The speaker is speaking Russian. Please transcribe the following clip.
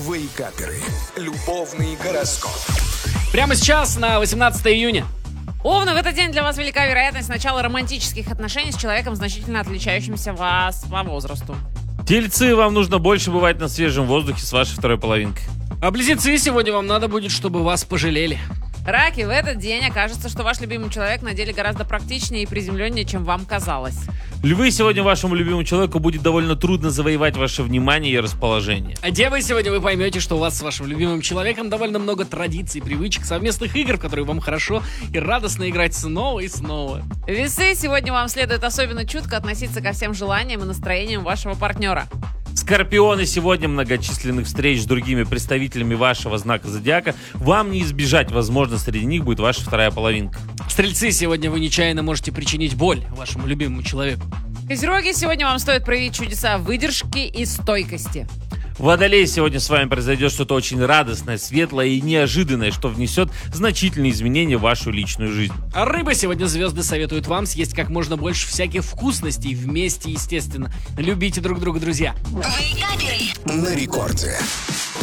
Вейкаперы. Любовный гороскоп. Прямо сейчас, на 18 июня. Овны, в этот день для вас велика вероятность начала романтических отношений с человеком, значительно отличающимся вас по возрасту. Тельцы, вам нужно больше бывать на свежем воздухе с вашей второй половинкой. А близнецы, сегодня вам надо будет, чтобы вас пожалели. Раки, в этот день окажется, что ваш любимый человек на деле гораздо практичнее и приземленнее, чем вам казалось. Львы, сегодня вашему любимому человеку будет довольно трудно завоевать ваше внимание и расположение. А девы, сегодня вы поймете, что у вас с вашим любимым человеком довольно много традиций, привычек, совместных игр, в которые вам хорошо и радостно играть снова и снова. Весы, сегодня вам следует особенно чутко относиться ко всем желаниям и настроениям вашего партнера. Скорпионы, сегодня многочисленных встреч с другими представителями вашего знака зодиака. Вам не избежать, возможно, среди них будет ваша вторая половинка. Стрельцы, сегодня вы нечаянно можете причинить боль вашему любимому человеку. Козероги, сегодня вам стоит проявить чудеса выдержки и стойкости. Водолей, сегодня с вами произойдет что-то очень радостное, светлое и неожиданное, что внесет значительные изменения в вашу личную жизнь. А рыбы, сегодня звезды советуют вам съесть как можно больше всяких вкусностей вместе, естественно. Любите друг друга, друзья. На рекорде.